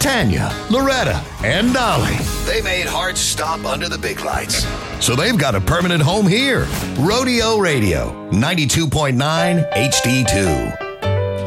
Tanya, Loretta, and Dolly. They made hearts stop under the big lights. So they've got a permanent home here. Rodeo Radio, 92.9 HD2.